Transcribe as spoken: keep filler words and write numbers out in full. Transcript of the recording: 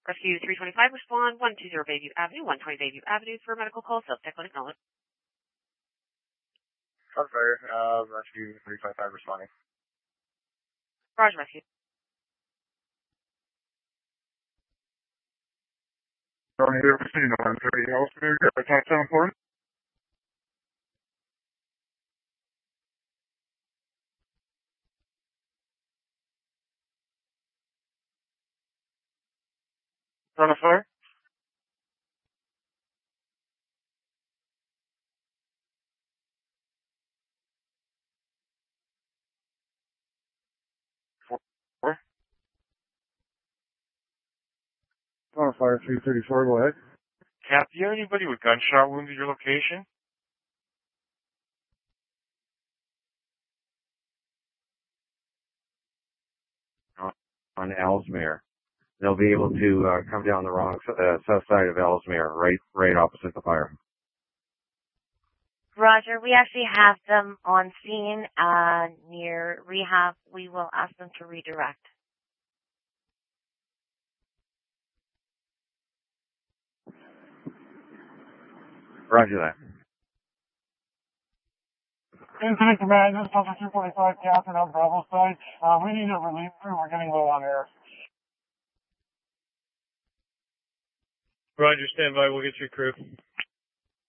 Rescue three twenty-five, respond one twenty Bayview Avenue, one twenty Bayview Avenue for medical call, self-tech clinic knowledge. Front fire, uh, Rescue three twenty-five responding. Garage Rescue. Starting here, proceeding on thirty Ellesmere, attack seven four. Front of fire. Four. Front of fire, three thirty-four, go ahead. Cap, do you have anybody with gunshot wounds at your location? On Ellesmere. They'll be able to uh, come down the wrong uh, south side of Ellesmere, right, right opposite the fire. Roger, we actually have them on scene uh, near rehab. We will ask them to redirect. Roger that. Incident command, this is Delta two forty-five, Catherine on Bravo side. Uh, we need a relief crew. We're getting low on air. Roger, stand by. We'll get your crew.